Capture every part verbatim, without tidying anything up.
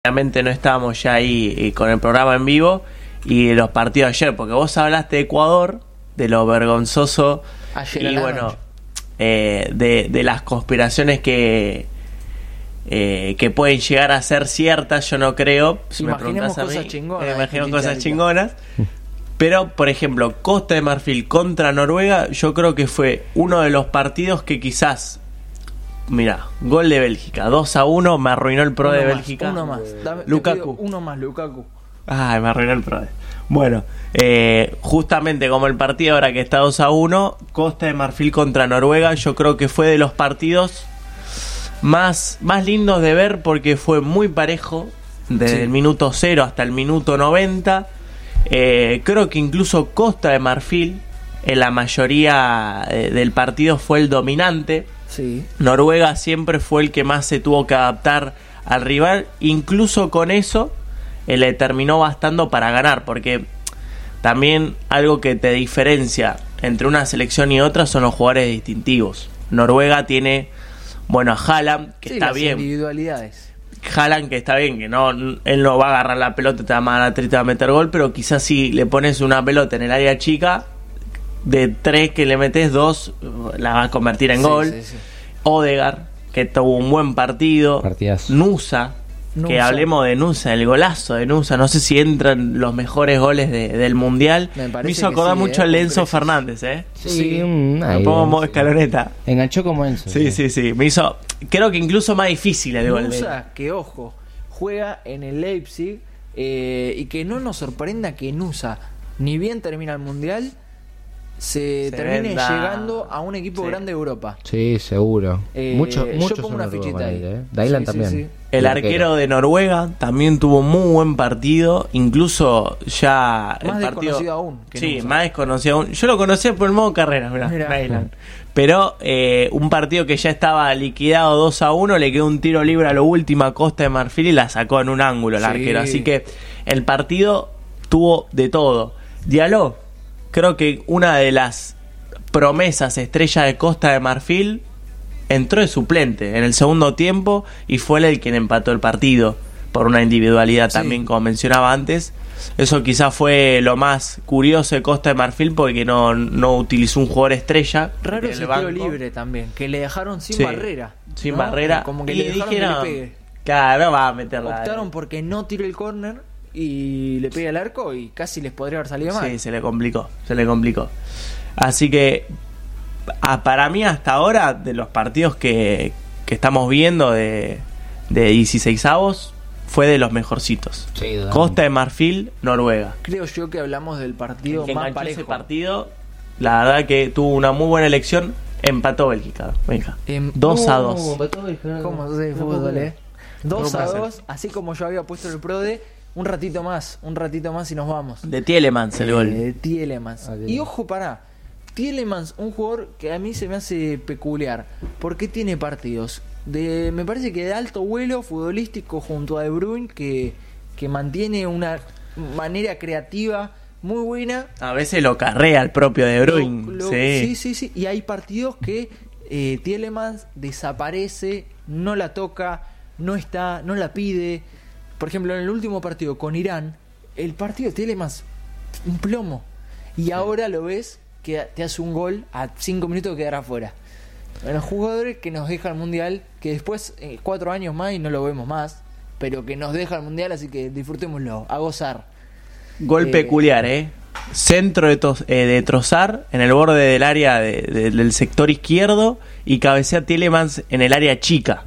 Obviamente no estábamos ya ahí eh, con el programa en vivo y de los partidos de ayer, porque vos hablaste de Ecuador, de lo vergonzoso ayer y bueno, eh, de, de las conspiraciones que eh, que pueden llegar a ser ciertas. Yo no creo, si me preguntás a mí, cosas chingonas, eh, imagino cosas chingonas. Pero, por ejemplo, Costa de Marfil contra Noruega, yo creo que fue uno de los partidos que quizás... Mira, gol de Bélgica, dos a uno, me arruinó el pro uno de más, Bélgica. Uno más, Dame, Lukaku. Uno más, Lukaku. Ay, me arruinó el pro de... Bueno, eh, justamente como el partido ahora que está dos a uno, Costa de Marfil contra Noruega, yo creo que fue de los partidos más, más lindos de ver porque fue muy parejo, desde sí. el minuto cero hasta el minuto noventa. Eh, creo que incluso Costa de Marfil en la mayoría eh, del partido fue el dominante. Sí. Noruega siempre fue el que más se tuvo que adaptar al rival, incluso con eso eh, le terminó bastando para ganar, porque también algo que te diferencia entre una selección y otra son los jugadores distintivos. Noruega tiene, bueno, a Haaland, que sí, está las bien. Individualidades. Haaland, que está bien, que no, él no va a agarrar la pelota, te va a mandar te va a meter gol, pero quizás si le pones una pelota en el área chica, de tres que le metes, dos la vas a convertir en sí, gol. Sí, sí. Odegaard, que tuvo un buen partido. Partidazo. Nusa, Nusa, que hablemos de Nusa, el golazo de Nusa. No sé si entran los mejores goles de, del Mundial. Me, Me hizo acordar sí, mucho eh, al Enzo Fernández, ¿eh? Sí, sí. Me pongo modo escaloneta. Enganchó como Enzo. Sí, sí, sí. Me hizo, creo que incluso más difícil el gol. Nusa, que ojo, juega en el Leipzig eh, y que no nos sorprenda que Nusa, ni bien termina el Mundial, se, se termine venda. llegando a un equipo sí. grande de Europa. Sí, seguro. Eh, mucho, mucho yo pongo una fichita ahí. ¿eh? Dylan sí, también. Sí, sí. El arquero de Noruega también tuvo muy buen partido, incluso ya más el partido desconocido aún. Que sí, no más desconocido aún. Yo lo conocía por el modo carrera, mirá, mirá. Dylan. Pero eh, un partido que ya estaba liquidado dos a uno, le quedó un tiro libre a lo último a Costa de Marfil y la sacó en un ángulo el sí. arquero. Así que el partido tuvo de todo. Diallo, creo que una de las promesas estrella de Costa de Marfil entró de suplente en el segundo tiempo y fue él el quien empató el partido por una individualidad sí. también, como mencionaba antes. Eso quizás fue lo más curioso de Costa de Marfil, porque no, no utilizó un jugador estrella. Raro ese tiro libre también, que le dejaron sin sí, barrera. Sin ¿no? barrera. Como que y le dejaron dijeron, que le pegue. Claro, va a meterla. Optaron porque no tiró el córner y le pega el arco y casi les podría haber salido mal. Sí, se le complicó, se le complicó. Así que a, para mí hasta ahora, de los partidos que, que estamos viendo de, de dieciseisavos, fue de los mejorcitos. Sí, Costa de Marfil, Noruega. Creo yo que hablamos del partido que más parejo. Ese partido, la verdad que tuvo una muy buena elección. Empató Bélgica, venga. Em, dos a dos. ¿Cómo se hace fútbol, eh? dos a dos, así como yo había puesto el Prode. Un ratito más, un ratito más y nos vamos. De Tielemans el eh, gol. De Tielemans. Ah, y ojo, pará. Tielemans, un jugador que a mí se me hace peculiar. Porque tiene partidos de, me parece que de alto vuelo futbolístico junto a De Bruyne, que, que mantiene una manera creativa muy buena. A veces lo carrea el propio De Bruyne. Lo, lo, sí. sí, sí, sí. Y hay partidos que eh, Tielemans desaparece, no la toca, no está, no la pide. Por ejemplo, en el último partido con Irán, el partido de Tielemans, un plomo. Y sí. ahora lo ves que te hace un gol a cinco minutos de quedar afuera. Los jugadores que nos deja el Mundial, que después, eh, cuatro años más y no lo vemos más, pero que nos deja el Mundial, así que disfrutémoslo, a gozar. Gol eh, peculiar, ¿eh? Centro de, tos, eh, de Trossard en el borde del área de, de, del sector izquierdo y cabecea Tielemans en el área chica.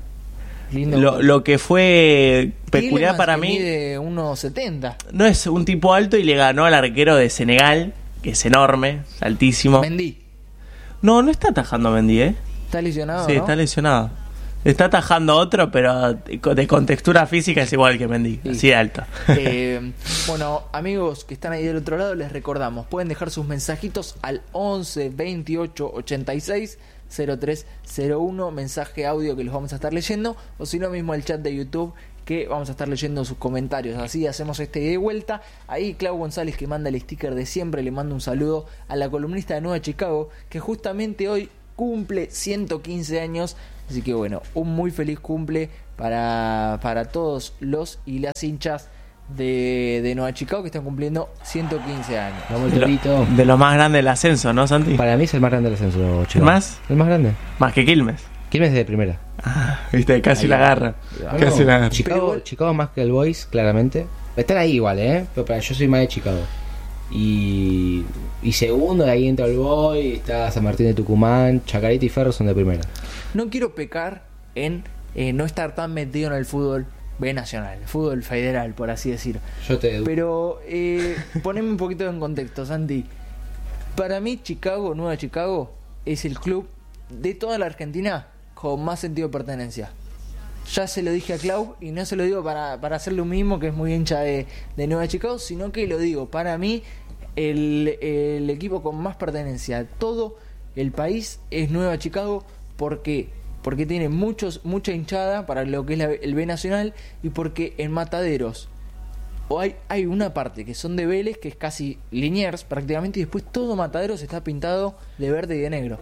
Lo, lo que fue peculiar Tielemans, para que mí mide uno setenta. No es un tipo alto y le ganó al arquero de Senegal, que es enorme, altísimo. Mendy. No, no está atajando Mendy, ¿eh? Está lesionado, Sí, ¿no? está lesionado. Está atajando otro, pero de contextura física es igual que Mendy, sí. así de alto. Eh, bueno, amigos que están ahí del otro lado, les recordamos, pueden dejar sus mensajitos al once veintiocho ochenta y seis cero tres cero uno, mensaje audio que los vamos a estar leyendo, o si no mismo el chat de YouTube, que vamos a estar leyendo sus comentarios. Así hacemos este de vuelta. Ahí Clau González, que manda el sticker de siempre, le mando un saludo a la columnista de Nueva Chicago, que justamente hoy cumple ciento quince años. Así que bueno, un muy feliz cumple para, para todos los y las hinchas de, de Nueva Chicago que están cumpliendo ciento quince años. Vamos, De, lo, Tepito. de lo más grande del ascenso, ¿no, Santi? Para mí es el más grande del ascenso, Chicago. ¿Más? El más grande. Más que Quilmes. Quilmes es de primera. Ah, viste, casi Ahí la va. agarra. No, Casi la agarra. Chicago, Pero- Chicago más que el Boys, claramente. Están ahí igual, ¿eh? Pero para, yo soy más de Chicago. Y, y segundo, de ahí entra el Boys, está San Martín de Tucumán, Chacarita y Ferro son de primera. No quiero pecar en eh, no estar tan metido en el fútbol B nacional, el fútbol federal, por así decir. Yo te Pero eh, poneme un poquito en contexto, Santi. Para mí, Chicago, Nueva Chicago, es el club de toda la Argentina con más sentido de pertenencia. Ya se lo dije a Clau y no se lo digo para, para hacer lo mismo, que es muy hincha de, de Nueva Chicago, sino que lo digo, para mí, el, el equipo con más pertenencia a todo el país es Nueva Chicago. ¿Por qué? Porque tiene muchos, mucha hinchada para lo que es la- el B Nacional y porque en Mataderos o hay, hay una parte que son de Vélez, que es casi Liniers prácticamente, y después todo Mataderos está pintado de verde y de negro.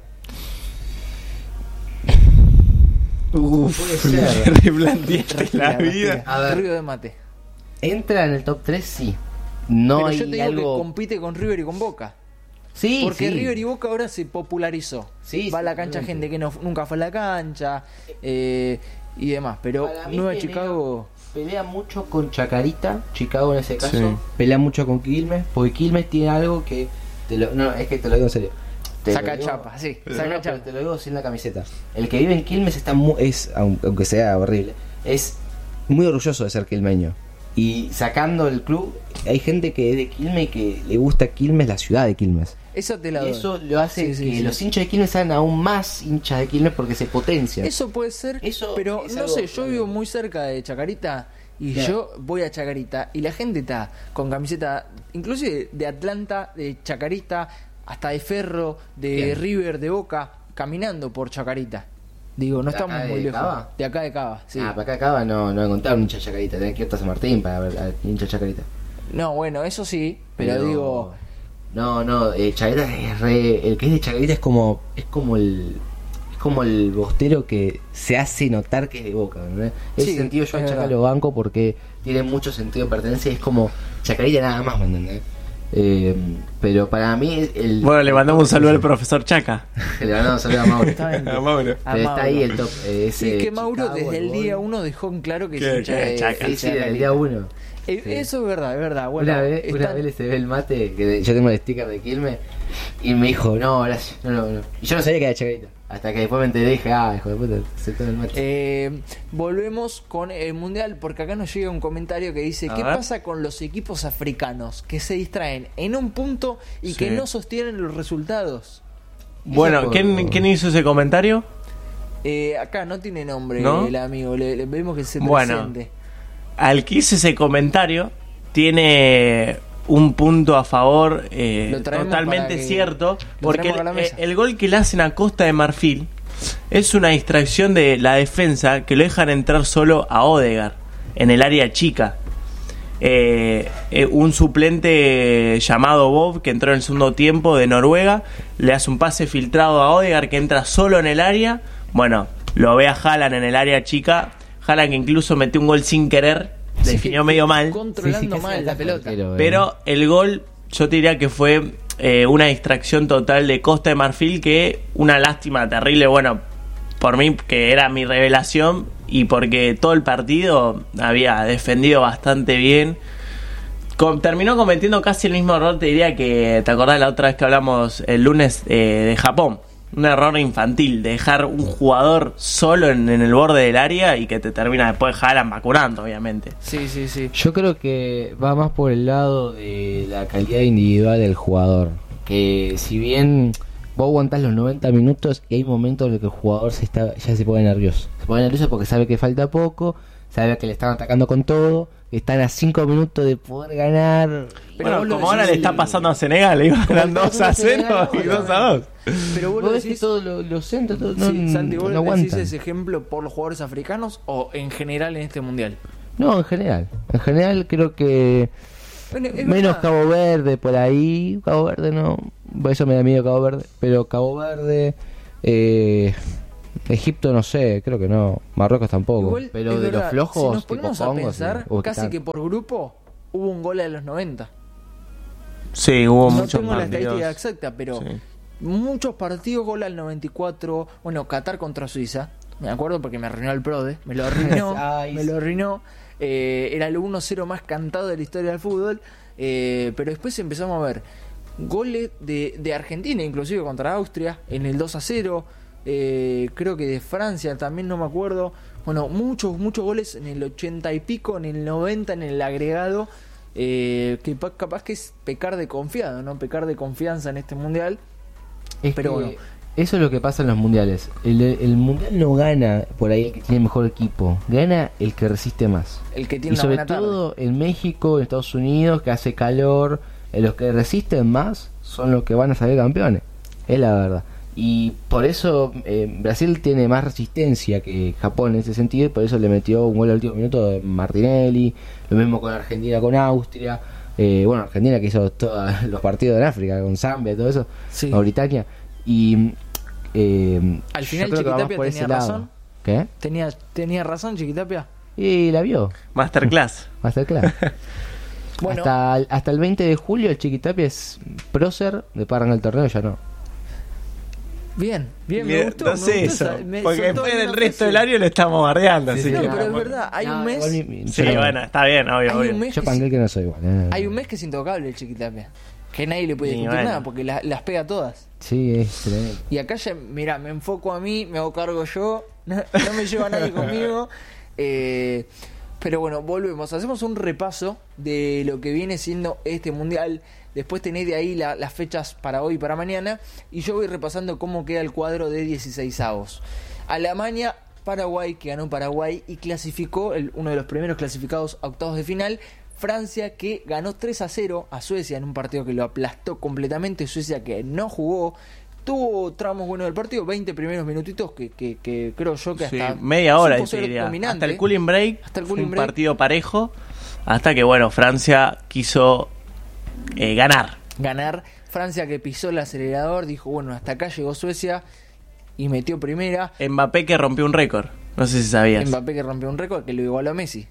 Uf, Puede ser. replanteaste la Respira, vida. respira. A ver. Ruido de mate. entra en el top tres, sí. No Pero hay yo te digo algo. que compite con River y con Boca. Sí, Porque sí. River y Boca ahora se popularizó. Sí, Va a la sí, cancha totalmente. gente que no, nunca fue a la cancha eh, y demás. Pero Para mí Nueva pelea- Chicago... Pelea mucho con Chacarita, Chicago en ese caso. Sí. Pelea mucho con Quilmes, porque Quilmes tiene algo que. Te lo, no, es que te lo digo en serio. Te Saca lo digo- chapa, sí. No, Saca no, pero chapa. te lo digo sin la camiseta. El que vive en Quilmes está mu- es, aun- aunque sea horrible, es muy orgulloso de ser quilmeño. Y sacando el club, hay gente que es de Quilmes y que le gusta Quilmes, la ciudad de Quilmes. Eso te Y la doy. eso lo hace Sí, sí, que sí. los hinchas de Quilmes sean aún más hinchas de Quilmes porque se potencian. Eso puede ser, Eso pero es no algo- sé, yo vivo muy cerca de Chacarita y Claro. yo voy a Chacarita y la gente está con camiseta, inclusive de Atlanta, de Chacarita, hasta de Ferro, de Bien. River, de Boca, caminando por Chacarita. Digo, no ¿De estamos acá muy de lejos. Cava? De acá de Cava, sí. Ah, para acá acaba no, no encontrar un hincha de Chacarita, tenés que ir hasta San Martín para ver al hincha de Chacarita. No, bueno, eso sí, pero, digo, No, no, eh, Chacarita es re. El que es de Chacarita es como. Es como el. Es como el bostero que se hace notar que es de Boca, ¿no? Ese Sí, sentido yo es a Chaca verdad. lo banco porque tiene mucho sentido de pertenencia y es como Chacarita nada más, ¿me entendés? Eh, pero para mí el. Bueno, le mandamos un saludo al profesor Chaca. Le mandamos un saludo a Mauro. Exactamente. A Mauro. a Pero está Mauro. ahí el top. eh, ese Sí, que Mauro Chicago, desde el Boy. día uno dejó en claro que Que- es hincha que de- Chaca. Sí, sí, de desde el día uno. Eh, Sí. Eso es verdad, es verdad. Bueno, una vez, una están- vez le se ve el mate, que yo tengo el sticker de Quilmes, y me dijo, no, gracias, no, no, no. Y yo no sabía que era Chacarita. Hasta que después me enteré y dije, ah, hijo de puta, se toma el mate. Eh, volvemos con el mundial porque acá nos llega un comentario que dice A ¿qué ver. pasa con los equipos africanos que se distraen en un punto y Sí. que no sostienen los resultados? Bueno, por- ¿quién, ¿quién hizo ese comentario? Eh, acá no tiene nombre ¿No? el amigo, le, le pedimos que se Bueno. presente. Al que hizo ese comentario tiene un punto a favor eh, Lo traemos totalmente para que- cierto, lo porque traemos el, a la mesa. el gol que le hacen a Costa de Marfil es una distracción de la defensa que lo dejan entrar solo a Odegaard en el área chica. Eh, eh, un suplente llamado Bob que entró en el segundo tiempo de Noruega le hace un pase filtrado a Odegaard que entra solo en el área. Bueno, lo ve a Haaland en el área chica. Haaland que incluso metió un gol sin querer, Sí, definió que- medio mal. Controlando casi mal ataca la el pelota. arquero, eh. Pero el gol, yo te diría que fue eh, una distracción total de Costa de Marfil, que una lástima terrible, bueno, por mí que era mi revelación y porque todo el partido había defendido bastante bien. Com- terminó cometiendo casi el mismo error, te diría que, ¿te acordás la otra vez que hablamos el lunes eh, de Japón? Un error infantil, de dejar un jugador solo en, en el borde del área y que te termina después Haaland vacunando, obviamente. Sí, sí, sí. Yo creo que va más por el lado de la calidad individual del jugador. Que si bien vos aguantás los noventa minutos y hay momentos en los que el jugador se está, ya se pone nervioso. Se pone nervioso porque sabe que falta poco, sabe que le están atacando con todo, están a cinco minutos de poder ganar. Pero Bueno, vos lo como ahora le decís- está pasando a Senegal, le iban Como dos a pasó a cero y Senegal, dos a dos. Pero vos Vos lo ves que decís, todos los los centros todos no, sí, Santi, vos no decís aguantan. ese ejemplo por los jugadores africanos o en general en este mundial. No, en general. En general creo que Bueno, es menos verdad. Cabo Verde por ahí. Cabo Verde no. Por eso me da miedo Cabo Verde. Pero Cabo Verde. Eh, Egipto no sé, creo que no. Marruecos tampoco. Igual, pero es de verdad, los flojos, si nos tipo ponemos a Congo, pensar, sí, Uzbekistán. casi que por grupo hubo un gol a los noventa. Sí, hubo No muchos tengo la partidos. estadística exacta, pero Sí. muchos partidos gol al noventa y cuatro. Bueno, Qatar contra Suiza, me acuerdo porque me arruinó el Prode, me lo arruinó, Ay, me lo arruinó. Eh, era el uno cero más cantado de la historia del fútbol, eh, pero después empezamos a ver goles de, de Argentina, inclusive contra Austria, en el dos a cero, eh, creo que de Francia también, no me acuerdo. Bueno, muchos, muchos goles en el ochenta y pico, en el noventa, en el agregado, eh, que pa- capaz que es pecar de confiado, ¿no? Pecar de confianza en este mundial. Es Pero que bueno. eso es lo que pasa en los mundiales. El, el mundial no gana por ahí el que tiene mejor equipo, gana el que resiste más. El que tiene Y una sobre buena tarde. todo en México, en Estados Unidos, que hace calor, eh, los que resisten más son los que van a salir campeones. Es la verdad. Y por eso eh, Brasil tiene más resistencia que Japón en ese sentido, y por eso le metió un gol al último minuto de Martinelli. Lo mismo con Argentina, con Austria. Eh, bueno, Argentina que hizo todos los partidos en África, con Zambia y todo eso, Sí. Mauritania. Y eh, Al yo final creo que vamos Chiquitapia por tenía ese lado. razón. ¿Qué? Tenía, tenía razón Chiquitapia. Y la vio, Masterclass. va a estar claro. Bueno, hasta, hasta el veinte de julio el Chiquitapia es prócer, de paran el torneo ya no. bien, bien, me Bien, gustó. no me sé gustó eso. esa- me porque soltó después ahí del una resto frase. del año le estamos bardeando. Sí, así sí, No, que, pero es bueno. verdad, hay No, un mes. igual mi- mi- Sí, yo no- bueno, está bien, obvio, Hay obvio. un mes Yo que pangué que no soy igual. eh. Hay un mes que es intocable el Chiquitapia. Que nadie le puede Y discutir bueno. nada porque la- las pega todas. Sí, es tremendo. Y acá ya, mira, me enfoco a mí, me hago cargo yo, no, no me lleva nadie conmigo. Eh, pero bueno, volvemos, hacemos un repaso de lo que viene siendo este mundial. Después tenéis de ahí la- las fechas para hoy y para mañana. Y yo voy repasando cómo queda el cuadro de dieciseisavos. Alemania, Paraguay, que ganó Paraguay y clasificó, el, uno de los primeros clasificados a octavos de final. Francia, que ganó tres a cero a Suecia en un partido que lo aplastó completamente. Suecia, que no jugó, tuvo tramos buenos del partido, veinte primeros minutitos que, que, que creo yo que Sí, hasta media hora, supo te ser diría. dominante. Hasta el cooling break, Hasta el fue cooling un break. partido parejo, hasta que, bueno, Francia quiso eh, ganar. Ganar. Francia, que pisó el acelerador, dijo, bueno, hasta acá llegó Suecia y metió primera. Mbappé que rompió un récord, no sé si sabías. Mbappé, que rompió un récord que lo igualó a Messi.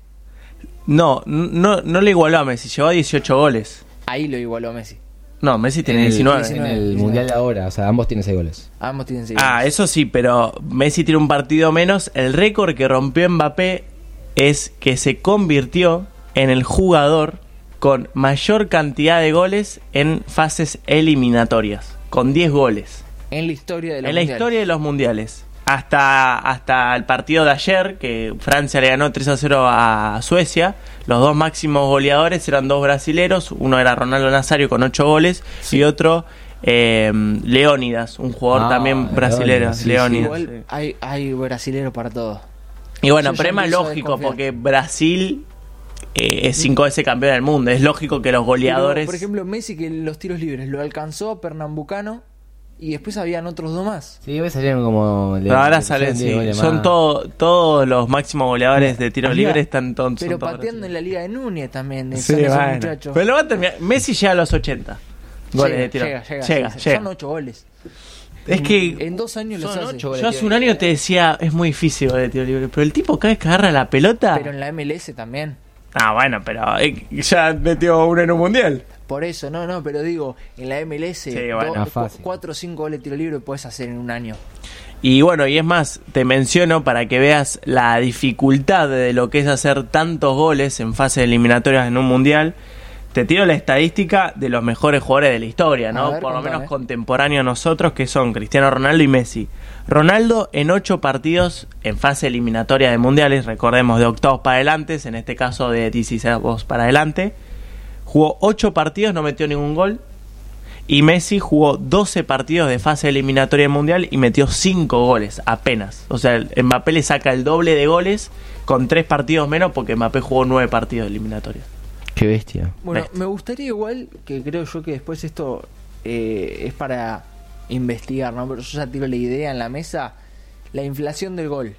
No, no, no le igualó a Messi, llevó a dieciocho goles. Ahí lo igualó a Messi. No, Messi tiene En el- diecinueve. En el diecinueve. mundial de ahora, o sea, ambos tienen seis goles. Ambos tienen seis Ah, goles. eso sí, pero Messi tiene un partido menos. El récord que rompió Mbappé es que se convirtió en el jugador con mayor cantidad de goles en fases eliminatorias, con diez goles. En la historia de la En la historia de los mundiales. Hasta, hasta el partido de ayer, que Francia le ganó tres a cero a Suecia, los dos máximos goleadores eran dos brasileros. Uno era Ronaldo Nazario con ocho goles y otro eh, Leónidas, un jugador Ah, también brasilero. Leónidas, sí, sí. Leónidas, Igual sí. hay, hay brasileros para todo. Y bueno, Yo ya pero es más empiezo a lógico desconfiar. porque Brasil eh, es cinco veces campeón del mundo. Es lógico que los goleadores... Pero, por ejemplo, Messi, que en los tiros libres lo alcanzó a Pernambucano y después habían otros dos más. Sí, hoy salieron como... pero ahora salen, sí, son todo- todos los máximos goleadores de tiros Mirá, libres están todos. Pero son todos pateando en la Liga de Núñez también. eh, Sí, son esos bueno. muchachos. Pero lo va a terminar. Messi llega a los ochenta goles Llega, de tiro. llega, llega, llega, sí, llega. Son ocho goles. Es que En dos años los son hace. ocho goles. yo hace un año te decía, es muy difícil goles de tiro libre. Pero el tipo cada vez que agarra la pelota. Pero en la M L S también. Ah, bueno, pero eh, ya metió uno en un mundial. Por eso, no, no, pero digo, en la M L S, Sí, do- bueno, más cu- fácil. cuatro o cinco goles de tiro libre puedes hacer en un año. Y bueno, y es más, te menciono para que veas la dificultad de lo que es hacer tantos goles en fases eliminatorias en un mundial. Te tiro la estadística de los mejores jugadores de la historia, A ¿no? ver, Por lo contame. menos contemporáneos a nosotros, que son Cristiano Ronaldo y Messi. Ronaldo en ocho partidos en fase eliminatoria de mundiales, recordemos de octavos para adelante, en este caso de dieciséis para adelante. Jugó ocho partidos, no metió ningún gol. Y Messi jugó doce partidos de fase eliminatoria del mundial y metió cinco goles apenas. O sea, Mbappé le saca el doble de goles con tres partidos menos porque Mbappé jugó nueve partidos eliminatorios. Qué bestia. Bueno, Bestia. me gustaría igual, que creo yo que después esto eh, es para investigar, ¿no? Pero yo ya tiro la idea en la mesa, la inflación del gol.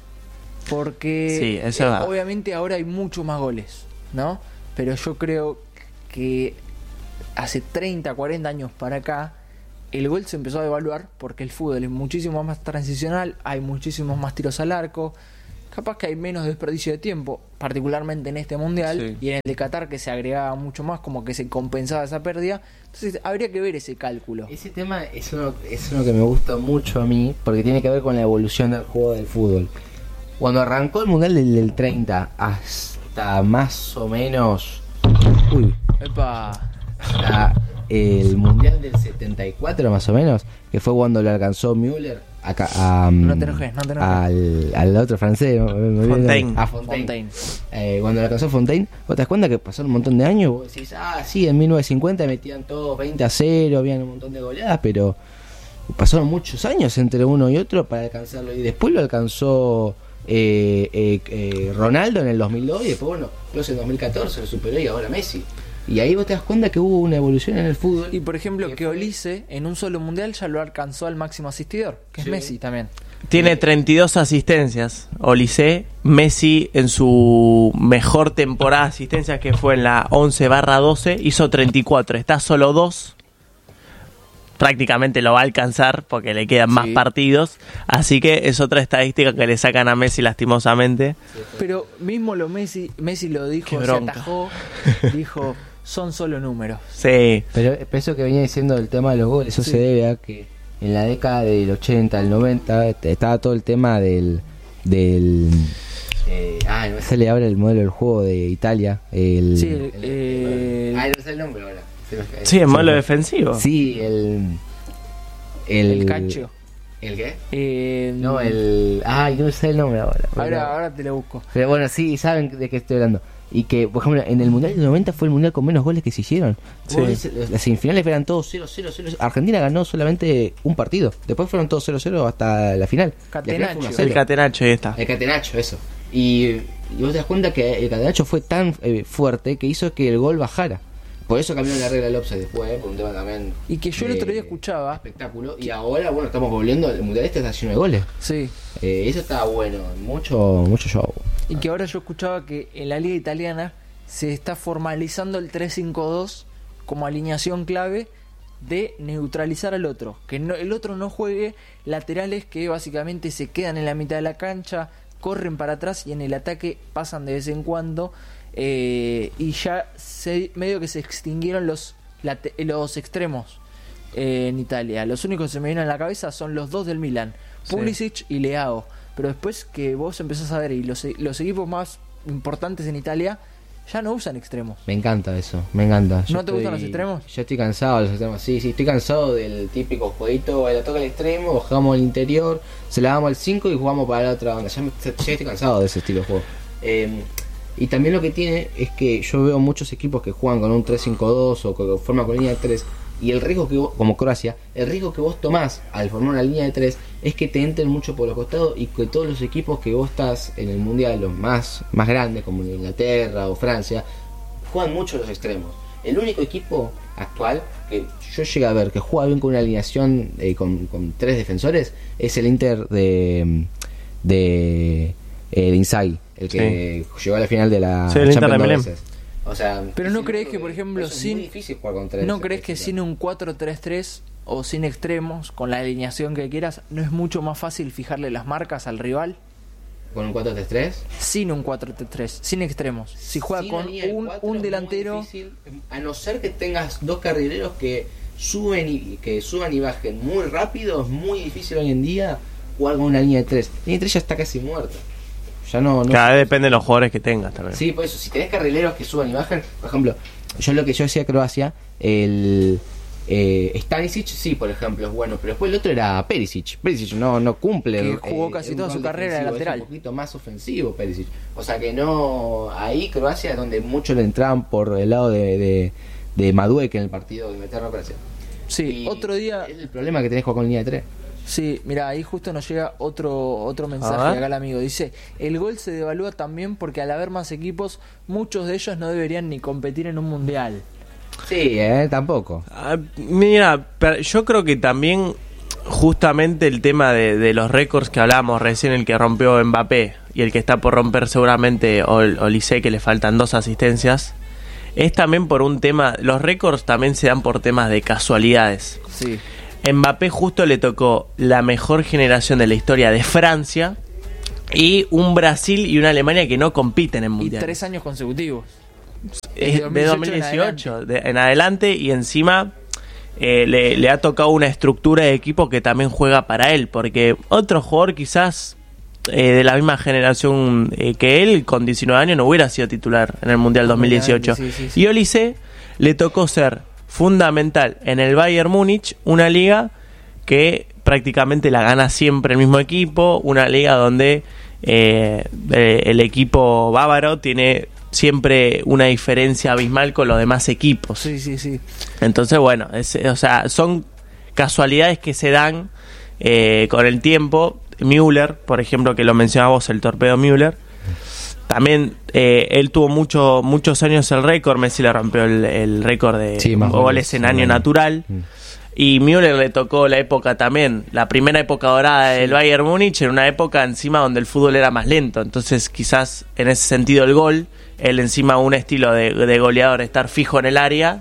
Porque Sí, eso eh, es verdad. obviamente ahora hay muchos más goles, ¿no? Pero yo creo que hace treinta, cuarenta años para acá el gol se empezó a devaluar porque el fútbol es muchísimo más transicional, hay muchísimos más tiros al arco, capaz que hay menos desperdicio de tiempo, particularmente en este mundial, Sí. y en el de Qatar que se agregaba mucho más, como que se compensaba esa pérdida. Entonces habría que ver ese cálculo. Ese tema es uno, es uno que me gusta mucho a mí, porque tiene que ver con la evolución del juego del fútbol. Cuando arrancó el mundial del, del treinta hasta más o menos... Uy, Epa. hasta el mundial del setenta y cuatro más o menos, que fue cuando lo alcanzó Müller acá, a, No te enojes, no te enojes. al, al otro francés, me- me- me- Fontaine. a Fontaine. Fontaine. Eh, cuando lo alcanzó Fontaine, vos te das cuenta que pasaron un montón de años, vos decís, ah, sí, en mil novecientos cincuenta metían todos veinte a cero, habían un montón de goleadas, pero pasaron muchos años entre uno y otro para alcanzarlo, y después lo alcanzó eh, eh, eh, Ronaldo en el dos mil dos, y después, bueno, Kroos en dos mil catorce lo superó, y ahora Messi. Y ahí vos te das cuenta que hubo una evolución en el fútbol. Y por ejemplo, Que que fue- Olise en un solo mundial ya lo alcanzó al máximo asistidor, que Sí. es Messi también. Tiene treinta y dos asistencias, Olise. Messi en su mejor temporada de asistencias, que fue en la once barra doce, hizo treinta y cuatro. Está solo dos. Prácticamente lo va a alcanzar porque le quedan más Sí. partidos. Así que es otra estadística que le sacan a Messi lastimosamente. Pero mismo lo Messi, Messi lo dijo, Qué se bronca. atajó, dijo, son solo números. Sí, Pero, pero eso que venía diciendo del tema de los goles, eso Sí. se debe a que en la década del ochenta, del noventa, est- estaba todo el tema del... del eh, ah, no me sale ahora el modelo del juego de Italia. El, Sí, el- el- ah, no me sale el nombre ahora. Se me- sí, en modelo se me- defensivo. Sí, el... El, El Calcio. ¿El qué? Eh, No, el... Ay, no me sale el nombre ahora. Ahora, Pero- ahora te lo busco. Pero bueno, sí, saben de qué estoy hablando. Y que, por ejemplo, en el Mundial del noventa fue el Mundial con menos goles que se hicieron. Sí. Vos ves, las semifinales eran todos cero cero cero. Argentina ganó solamente un partido. Después fueron todos cero cero hasta la final. La final fue Catenaccio. uno a El cero. catenacho, ahí está. El catenacho, eso. Y, y vos te das cuenta que el catenacho fue tan eh, fuerte que hizo que el gol bajara. Por eso cambiaron la regla del offside después, eh, por un tema también. Y que yo el de otro día escuchaba, espectáculo. Y ahora, bueno, estamos volviendo. El Mundial este está lleno de goles. sí, Eh, eso está bueno. Mucho, mucho show. y que ahora yo escuchaba que en la liga italiana se está formalizando el tres cinco dos como alineación clave de neutralizar al otro, que no, el otro no juegue laterales que básicamente se quedan en la mitad de la cancha, corren para atrás y en el ataque pasan de vez en cuando, eh, y ya se, medio que se extinguieron los late- los extremos eh, en Italia. Los únicos que se me vienen a la cabeza son los dos del Milan, Sí. Pulisic y Leao. Pero después que vos empezás a ver y los, los equipos más importantes en Italia ya no usan extremos. Me encanta eso, me encanta. ¿No te gustan los extremos? Yo estoy cansado de los extremos, sí, sí, estoy cansado del típico jueguito, la toca al extremo, bajamos al interior, se la damos al cinco y jugamos para la otra banda. Ya, me- ya estoy cansado de ese estilo de juego. Eh, y también lo que tiene es que yo veo muchos equipos que juegan con un tres cinco dos o que forman con línea de tres, y el riesgo que vos, como Croacia, el riesgo que vos tomás al formar una línea de tres es que te entren mucho por los costados y que todos los equipos que vos estás en el mundial, los más, más grandes como Inglaterra o Francia, juegan mucho los extremos. El único equipo actual que yo llegué a ver que juega bien con una alineación eh, con, con tres defensores es el Inter de de, eh, de Inzaghi, el que llegó a la final de la Sí, el Inter de Champions dos Milán. veces. O sea, Pero ¿no es crees cierto que, por ejemplo, eso es sin- muy difícil jugar con tres ¿No crees que defensores? sin un cuatro tres tres o sin extremos, con la alineación que quieras, no es mucho más fácil fijarle las marcas al rival? con un cuatro tres tres Sin un cuatro tres tres, sin extremos. Si juega Sin con la línea de un, cuatro un es muy delantero, difícil, a no ser que tengas dos carrileros que suben y que suban y bajen muy rápido, es muy difícil hoy en día jugar con una línea de tres. La línea de tres ya está casi muerta. Ya no, no Cada vez depende de los jugadores que tengas también. Sí, por eso, si tenés carrileros que suban y bajan, por ejemplo, yo lo que yo decía de Croacia, el eh, Stanisic, sí, por ejemplo, es bueno, pero después el otro era Perisic. Perisic no, no cumple. Que el- jugó eh, casi un toda rol su carrera de defensivo, lateral. Es un poquito más ofensivo Perisic. O sea que no, ahí Croacia es donde muchos le entraban por el lado de, de, de Madueke en el partido de Inglaterra-Croacia. sí, Y otro día, es el problema que tenés con línea de tres. sí, mira, ahí justo nos llega otro otro A mensaje ver. acá el amigo. Dice, el gol se devalúa también porque al haber más equipos, muchos de ellos no deberían ni competir en un mundial. Sí, eh, tampoco. Ah, mira, pero yo creo que también justamente el tema de, de los récords que hablábamos recién, el que rompió Mbappé y el que está por romper seguramente Ol- Olise, que le faltan dos asistencias, es también por un tema, los récords también se dan por temas de casualidades. Sí. Mbappé justo le tocó la mejor generación de la historia de Francia y un Brasil y una Alemania que no compiten en Y mundial. tres años consecutivos. Es Desde de dos mil dieciocho de- en adelante y encima eh, le, le ha tocado una estructura de equipo que también juega para él, porque otro jugador quizás eh, de la misma generación eh, que él con diecinueve años no hubiera sido titular en el Mundial dos mil dieciocho. Sí, sí, sí. Y Olise le tocó ser fundamental en el Bayern Múnich, una liga que prácticamente la gana siempre el mismo equipo, una liga donde eh, eh, el equipo bávaro tiene siempre una diferencia abismal con los demás equipos. Sí, sí, sí. Entonces, bueno, es, o sea, son casualidades que se dan eh, con el tiempo. Müller, por ejemplo, que lo mencionábamos, el torpedo Müller, también eh, él tuvo mucho, muchos años el récord. Messi le rompió el, el récord de Sí, más goles goles en en año año. natural. Mm. Y Müller le tocó la época también, la primera época dorada del Bayern Múnich, en una época encima donde el fútbol era más lento. Entonces quizás en ese sentido el gol, él encima un estilo de, de goleador, estar fijo en el área,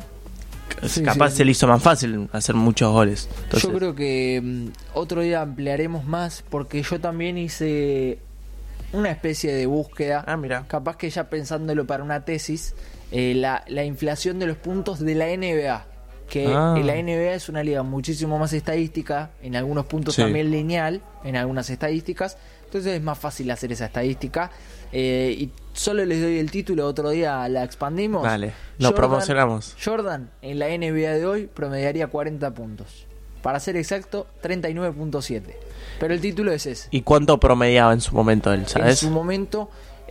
Sí, capaz sí, se sí. le hizo más fácil hacer muchos goles. Entonces, Yo creo que mm, otro día ampliaremos más porque yo también hice una especie de búsqueda. Ah, mira. Capaz que ya pensándolo para una tesis, eh, la, la inflación de los puntos de la N B A. Que Ah. la N B A es una liga muchísimo más estadística, en algunos puntos Sí. también lineal, en algunas estadísticas. Entonces es más fácil hacer esa estadística. Eh, y solo les doy el título, otro día la expandimos. Dale, lo promocionamos. Jordan en la N B A de hoy promediaría cuarenta puntos. Para ser exacto, treinta y nueve punto siete. Pero el título es ese. ¿y cuánto promediaba en su momento él, En sabes? su momento,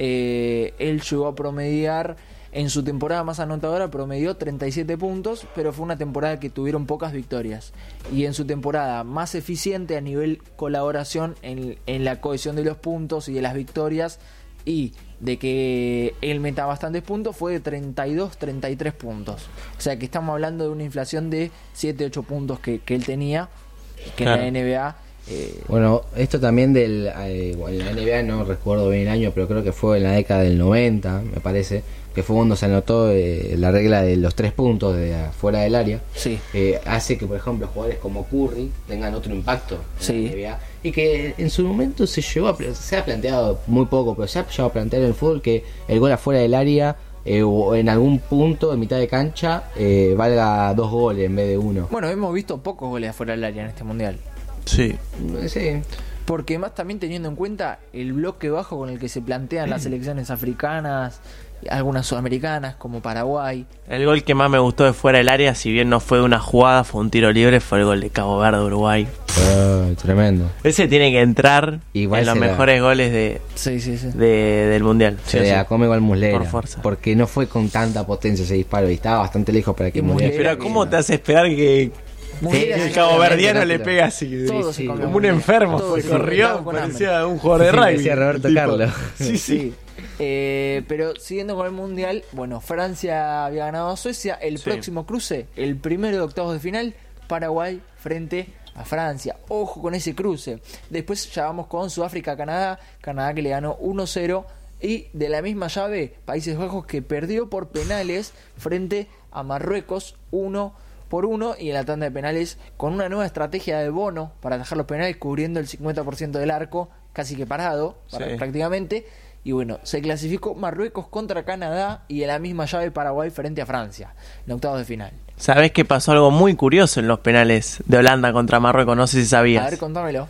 eh, él llegó a promediar, en su temporada más anotadora, promedió treinta y siete puntos, pero fue una temporada que tuvieron pocas victorias. Y en su temporada más eficiente a nivel colaboración en, en la cohesión de los puntos y de las victorias, y de que él meta bastantes puntos, fue de treinta y dos, treinta y tres puntos. O sea que estamos hablando de una inflación de siete, ocho puntos que, que él tenía, que Claro. en la N B A... eh, Bueno, esto también del eh, bueno, en la N B A no recuerdo bien el año, pero creo que fue en la década del noventa, me parece, que fue cuando se anotó eh, la regla de los tres puntos de afuera del área. sí. Eh, hace que, por ejemplo, jugadores como Curry tengan otro impacto en Sí. la N B A, y que en su momento se llevó a, pla- se ha planteado muy poco, pero se ha llegado a plantear en el fútbol que el gol afuera del área eh, o en algún punto en mitad de cancha eh, valga dos goles en vez de uno. Bueno, hemos visto pocos goles afuera del área en este mundial. Sí. Sí. Porque más también teniendo en cuenta el bloque bajo con el que se plantean las selecciones africanas, algunas sudamericanas como Paraguay. El gol que más me gustó de fuera del área, si bien no fue de una jugada, fue un tiro libre, fue el gol de Cabo Verde, Uruguay. Oh, tremendo. Ese tiene que entrar Igual en los se la- mejores goles de, Sí, sí, sí. de- del Mundial. Sí, Se sí. la come igual Muslera, Por fuerza. porque no fue con tanta potencia ese disparo y estaba bastante lejos para que Y Muslera. Muslera Pero ¿cómo te hace esperar que, Muslera que sí, el caboverdiano claramente, le pega así? Todo sí, se comió como un Muslera. enfermo, Todo fue, se corrió, estaba con parecía un jugador de Sí, rugby. parecía Roberto tipo. Carlos. Sí, sí. Sí. Eh, pero siguiendo con el mundial, bueno, Francia había ganado a Suecia. El Sí. próximo cruce, el primero de octavos de final, Paraguay frente a Francia. Ojo con ese cruce. Después ya vamos con Sudáfrica-Canadá. Canadá que le ganó uno cero. Y de la misma llave, Países Bajos que perdió por penales frente a Marruecos uno por uno. Y en la tanda de penales con una nueva estrategia de Bono para atajar los penales, cubriendo el cincuenta por ciento del arco, casi que parado para- Sí. prácticamente. Y bueno, se clasificó Marruecos contra Canadá y en la misma llave Paraguay frente a Francia en octavos de final. ¿Sabés que pasó algo muy curioso en los penales de Holanda contra Marruecos? No sé si A sabías. ver, contámelo.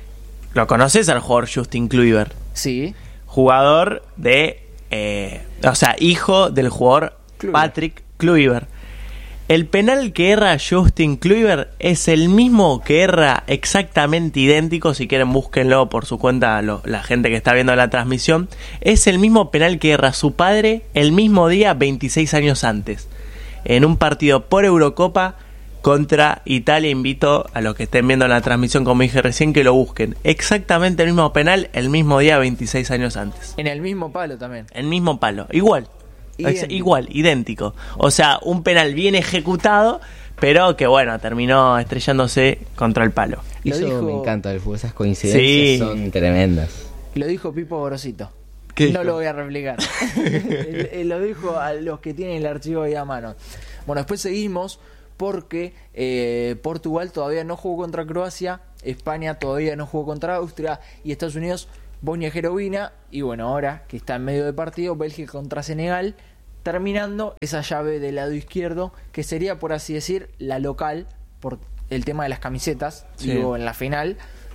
¿Lo conoces al jugador Justin Kluivert? Sí. Jugador de... eh, o sea, hijo del jugador Kluivert. Patrick Kluivert. El penal que erra Justin Kluivert es el mismo que erra, exactamente idéntico, si quieren búsquenlo por su cuenta lo- la gente que está viendo la transmisión, es el mismo penal que erra su padre el mismo día veintiséis años antes, en un partido por Eurocopa contra Italia. Invito a los que estén viendo la transmisión, como dije recién, que lo busquen. Exactamente el mismo penal, el mismo día veintiséis años antes. En el mismo palo también. El mismo palo, igual. Idéntico. Es igual, idéntico. O sea, un penal bien ejecutado, pero que bueno, terminó estrellándose contra el palo. Lo Eso dijo- me encanta del fútbol, esas coincidencias Sí. son tremendas. Lo dijo Pipo Gorosito. ¿Qué No dijo? lo voy a replicar. Él- él lo dijo a los que tienen el archivo ahí a mano. Bueno, después seguimos porque eh, Portugal todavía no jugó contra Croacia, España todavía no jugó contra Austria y Estados Unidos Bosnia-Herzegovina, y bueno, ahora que está en medio de partido, Bélgica contra Senegal, terminando esa llave del lado izquierdo, que sería, por así decir, la local, por el tema de las camisetas, sí. digo, en la final.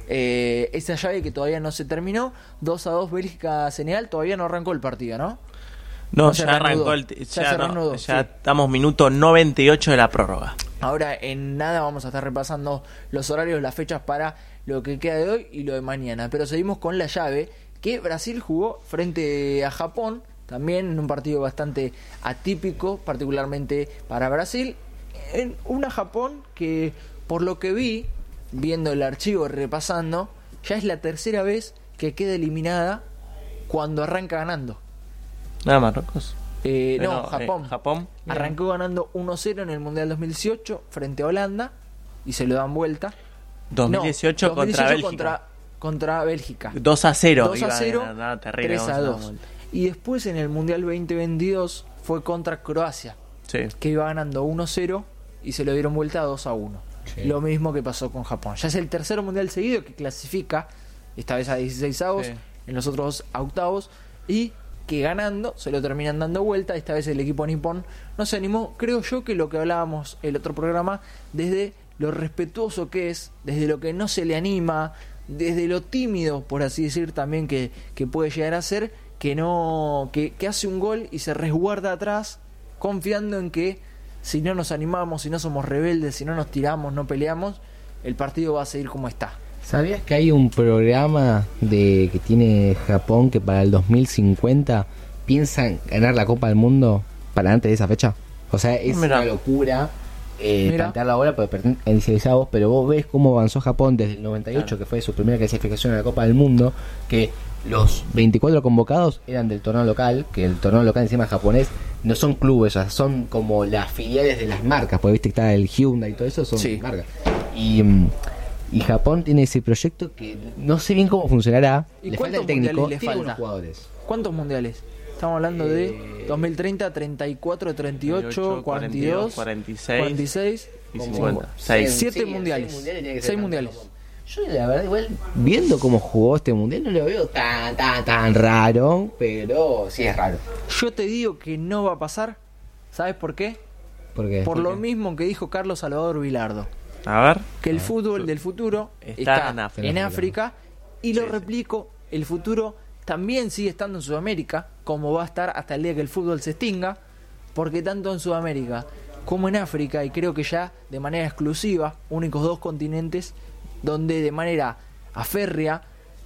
Eh, esa llave que todavía no se terminó, dos a dos Bélgica-Senegal, todavía no arrancó el partido, ¿no? No, No ya se arrancó reanudó. el t- Ya ya, se no, reanudó, ya sí. estamos minuto noventa y ocho de la prórroga. Ahora en nada vamos a estar repasando los horarios, las fechas para lo que queda de hoy y lo de mañana. Pero seguimos con la llave que Brasil jugó frente a Japón, también en un partido bastante atípico, particularmente para Brasil. En una Japón que, por lo que vi, viendo el archivo, repasando, ya es la tercera vez que queda eliminada cuando arranca ganando. Nada, Marruecos. Eh, no, Pero, Japón. eh, Japón. Arrancó ganando uno cero en el Mundial dos mil dieciocho frente a Holanda y se lo dan vuelta. dos mil dieciocho No, contra Bélgica. Contra, contra Bélgica. dos a cero. dos a iba cero, ganar, no, terrible, tres a vamos dar dos. vuelta. Y después en el Mundial veinte veintidós fue contra Croacia, Sí. que iba ganando uno cero y se lo dieron vuelta a dos a uno. Sí. Lo mismo que pasó con Japón. Ya es el tercer Mundial seguido que clasifica, esta vez a dieciséis avos, Sí. en los otros a octavos, y que ganando se lo terminan dando vuelta. Esta vez el equipo nipón no se animó, creo yo, que lo que hablábamos el otro programa, desde lo respetuoso que es, desde lo que no se le anima, desde lo tímido, por así decir, también que, que puede llegar a ser, que no que, que hace un gol y se resguarda atrás, confiando en que si no nos animamos, si no somos rebeldes, si no nos tiramos, no peleamos, el partido va a seguir como está. ¿Sabías que hay un programa de que tiene Japón que para el dos mil cincuenta piensan ganar la Copa del Mundo para antes de esa fecha? O sea, es Mirá. una locura eh, Mirá. plantearla ahora porque pertenece a dieciséis avos, pero vos ves cómo avanzó Japón desde el noventa y ocho, Claro. que fue su primera clasificación a la Copa del Mundo, que los veinticuatro convocados eran del torneo local, que el torneo local encima japonés no son clubes, o sea, son como las filiales de las marcas, porque viste que está el Hyundai y todo eso, son Sí. marcas. Y... mm, Y Japón tiene ese proyecto que no sé bien cómo funcionará. ¿Y Le falta cuántos el técnico, mundiales le tiene falta? buenos jugadores. ¿Cuántos mundiales? Estamos hablando Eh, de dos mil treinta, treinta y cuatro, treinta y ocho, cuarenta y dos, cuarenta y seis cuarenta y seis, y Como cincuenta. seis- Seis. Siete sí, mundiales. seis mundiales tiene que ser Seis campeón mundiales. Japón. Yo la verdad igual viendo cómo jugó este mundial no lo veo tan tan tan raro, pero sí es raro. Yo te digo que no va a pasar. ¿Sabes por qué? Porque Por lo mismo que dijo Carlos Salvador Vilardo, A ver. que el fútbol del futuro Está está, en África. en África, y lo Sí, sí. replico, el futuro también sigue estando en Sudamérica, como va a estar hasta el día que el fútbol se extinga, porque tanto en Sudamérica como en África, y creo que ya de manera exclusiva, únicos dos continentes donde de manera aférrea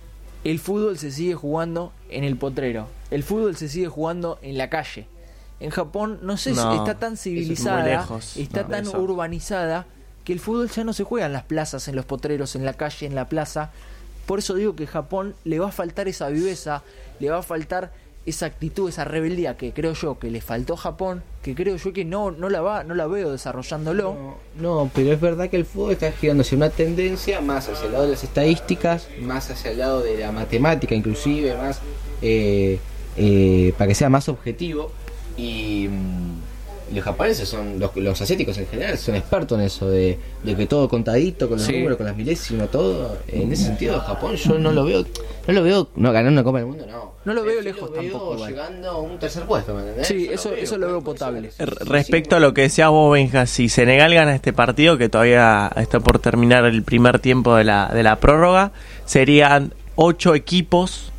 el fútbol se sigue jugando en el potrero, el fútbol se sigue jugando en la calle. En Japón, no sé, No, si está tan eso es muy civilizada, lejos, está no, tan eso. urbanizada, que el fútbol ya no se juega en las plazas, en los potreros, en la calle, en la plaza. Por eso digo que Japón le va a faltar esa viveza, le va a faltar esa actitud, esa rebeldía que creo yo que le faltó a Japón, que creo yo que no no la va no la veo desarrollándolo. No, no, pero es verdad que el fútbol está girando hacia una tendencia más hacia el lado de las estadísticas, más hacia el lado de la matemática, inclusive más eh, eh, para que sea más objetivo. Y, mm, y los japoneses son, los, los asiáticos en general, son expertos en eso, de, de que todo contadito, con los Sí. números, con las milésimas, todo. En ese sentido, Japón yo no lo veo, no lo veo, no ganar una Copa del Mundo, no. No lo veo Sí lejos lo veo tampoco, igual. llegando a un tercer puesto, ¿me entendés? Sí, Yo eso eso lo veo potable. R- Respecto a lo que decías vos, Benja, si Senegal gana este partido, que todavía está por terminar el primer tiempo de la, de la prórroga, serían ocho equipos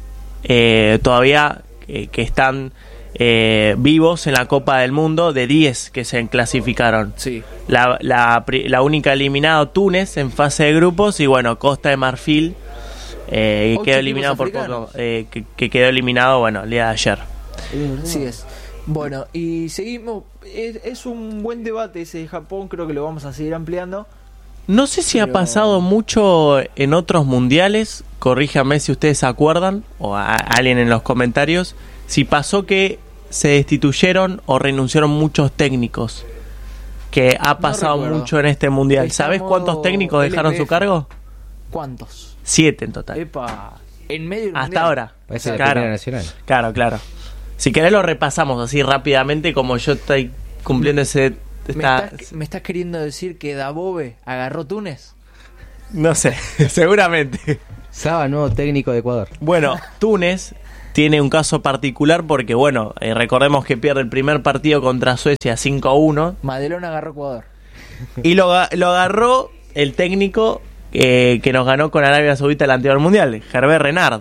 eh, todavía eh, que están eh, vivos en la Copa del Mundo, de diez que se clasificaron. Sí. La, la, pri- la única eliminada, Túnez, en fase de grupos, y bueno, Costa de Marfil, eh, Ocho quedó equipos eliminado por africanos. poco, eh, que, que quedó eliminado, bueno, el día de ayer. Sí es. Bueno, y seguimos. Es, es un buen debate ese de Japón, creo que lo vamos a seguir ampliando. No sé si ha Pero- pasado mucho en otros mundiales, corríjame si ustedes se acuerdan, o a, a alguien en los comentarios, si pasó que se destituyeron o renunciaron muchos técnicos, que ha pasado recuerdo. mucho en este mundial. ¿Sabés Estamos cuántos técnicos dejaron L P su F. cargo? ¿Cuántos? Siete en total. Epa, en medio del Hasta mundial. ahora. Parece la Claro. Primera Nacional. Claro, claro. Si querés lo repasamos así rápidamente, como yo estoy cumpliendo ese está... ¿Me estás, ¿Me estás queriendo decir que Dabove agarró Túnez? No sé, seguramente. Saba, nuevo técnico de Ecuador. Bueno, Túnez tiene un caso particular porque, bueno, eh, recordemos que pierde el primer partido contra Suecia cinco a uno. Madelón agarró Ecuador. Y lo, lo agarró el técnico eh, que nos ganó con Arabia Saudita el anterior mundial, Hervé Renard.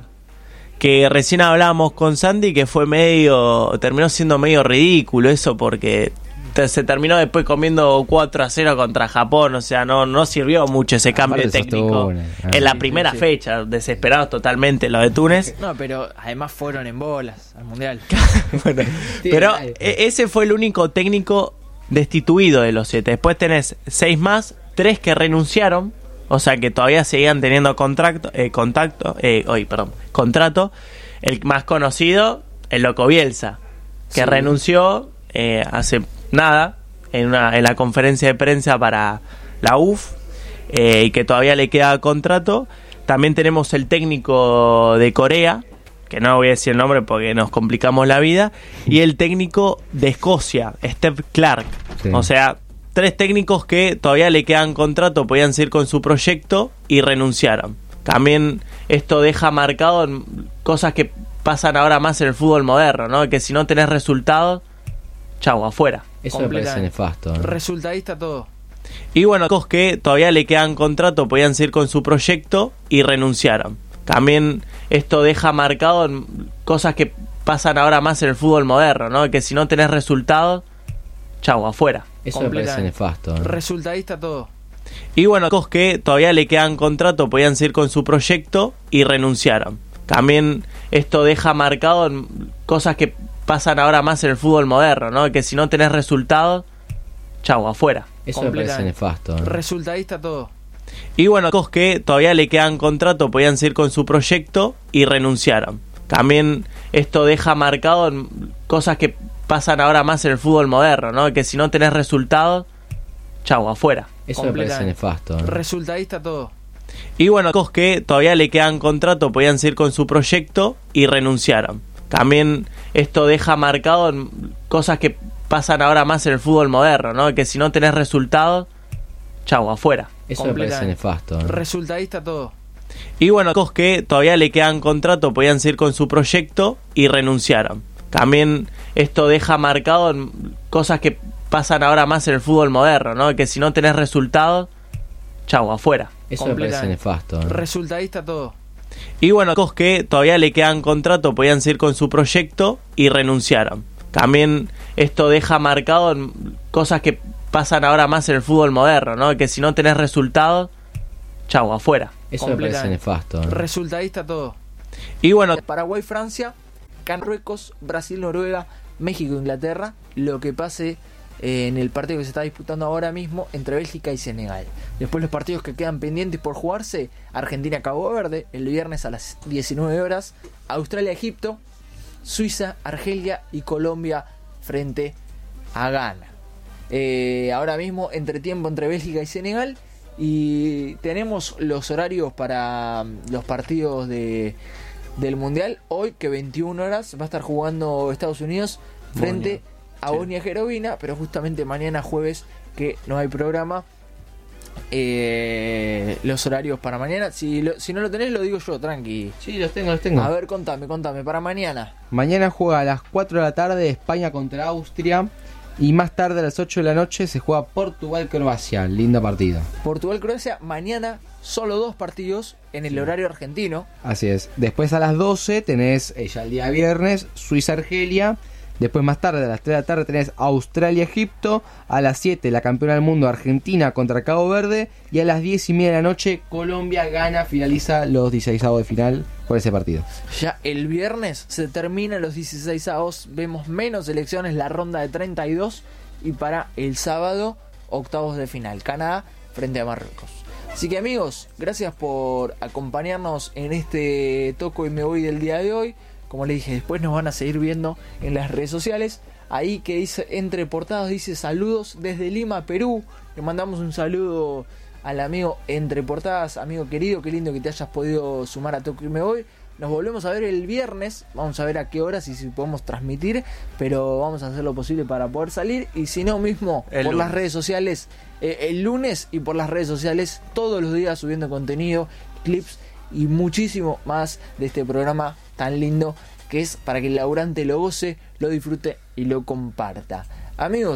Que recién hablábamos con Sandy que fue medio, terminó siendo medio ridículo eso porque te, se terminó después comiendo cuatro a cero contra Japón, o sea, no no sirvió mucho ese cambio de técnico en la primera sí, sí. fecha, desesperados totalmente los de Túnez. No, pero además fueron en bolas al Mundial. Bueno, pero ese fue el único técnico destituido de los siete. Después tenés seis más, tres que renunciaron. O sea que todavía seguían teniendo contrato, eh, contacto, eh, hoy, perdón, contrato. El más conocido, el Loco Bielsa, que sí. renunció eh, hace nada en una en la conferencia de prensa para la U F eh, y que todavía le queda contrato. También tenemos el técnico de Corea, que no voy a decir el nombre porque nos complicamos la vida, y el técnico de Escocia, Steve Clark. Sí. O sea, tres técnicos que todavía le quedan contrato, podían seguir con su proyecto y renunciaron. También esto deja marcado en cosas que pasan ahora más en el fútbol moderno, ¿no? Que si no tenés resultados, chau, afuera. Eso me parece nefasto, ¿no? Resultadista todo. Y bueno, técnicos que todavía le quedan contrato, podían seguir con su proyecto y renunciaron. También esto deja marcado en cosas que pasan ahora más en el fútbol moderno, ¿no? Que si no tenés resultados, chau, afuera. Eso me parece nefasto, ¿no? Resultadista todo. Y bueno, técnicos que todavía le quedan contrato, podían seguir con su proyecto y renunciaron. También esto deja marcado en cosas que pasan ahora más en el fútbol moderno, ¿no? Que si no tenés resultados, chau, afuera. Eso me parece nefasto, ¿no? Resultadista todo. Y bueno, técnicos que todavía le quedan contrato, podían seguir con su proyecto y renunciaron. También esto deja marcado en cosas que pasan ahora más en el fútbol moderno, ¿no? Que si no tenés resultados, chau, afuera. Eso me parece nefasto, ¿no? Resultadista todo. Y bueno, técnicos que todavía le quedan contrato, podían seguir con su proyecto y renunciaron. También esto deja marcado en cosas que pasan ahora más en el fútbol moderno, ¿no? Que si no tenés resultados, chau, afuera. Eso me parece nefasto, ¿no? Resultadista todo. Y bueno, técnicos que todavía le quedan contrato, podían seguir con su proyecto y renunciaron. También esto deja marcado en cosas que pasan ahora más en el fútbol moderno, ¿no? Que si no tenés resultados, chau, afuera. Eso me parece nefasto, ¿no? Resultadista todo. Y bueno, técnicos que todavía le quedan contrato, podían seguir con su proyecto y renunciaron. También esto deja marcado en cosas que pasan ahora más en el fútbol moderno, ¿no? Que si no tenés resultados, chau, afuera. Eso me parece nefasto, ¿no? Resultadista todo. Y bueno, Paraguay, Francia, Marruecos, Brasil, Noruega, México, Inglaterra, lo que pase eh, en el partido que se está disputando ahora mismo entre Bélgica y Senegal. Después los partidos que quedan pendientes por jugarse: Argentina, Cabo Verde, el viernes a las diecinueve horas, Australia, Egipto, Suiza, Argelia y Colombia frente a Ghana. Eh, ahora mismo entretiempo entre Bélgica y Senegal, y tenemos los horarios para los partidos de del Mundial. Hoy, que veintiuna horas va a estar jugando Estados Unidos frente Bonia. a Bosnia y sí. Herzegovina, pero justamente mañana jueves, que no hay programa, eh, los horarios para mañana, si, lo, si no lo tenés lo digo yo, tranqui. Sí, los tengo, los tengo. A ver, contame, contame, para mañana. Mañana juega a las cuatro de la tarde España contra Austria, y más tarde a las ocho de la noche se juega Portugal-Croacia, linda partida. Portugal-Croacia, mañana solo dos partidos en el sí. horario argentino. Así es. Después a las doce tenés, eh, ya el día viernes, Suiza-Argelia. Después más tarde, a las tres de la tarde, tenés Australia-Egipto. A las siete, la campeona del mundo Argentina contra Cabo Verde. Y a las diez y media de la noche, Colombia-Ghana finaliza los dieciseisavos de final por ese partido. Ya el viernes se terminan los dieciseisavos. Vemos menos selecciones, la ronda de treinta y dos. Y para el sábado, octavos de final, Canadá frente a Marruecos. Así que, amigos, gracias por acompañarnos en este Toco y Me Voy del día de hoy. Como les dije, después nos van a seguir viendo en las redes sociales. Ahí que dice, entre portadas, dice saludos desde Lima, Perú. Le mandamos un saludo al amigo Entre Portadas, amigo querido. Qué lindo que te hayas podido sumar a Toco y Me Voy. nos volvemos a ver el viernes. Vamos a ver a qué horas y si podemos transmitir, pero vamos a hacer lo posible para poder salir. Y si no, mismo El por lunes. las redes sociales, eh, el lunes y por las redes sociales, todos los días subiendo contenido, clips y muchísimo más de este programa tan lindo que es para que el laburante lo goce, lo disfrute y lo comparta. Amigos,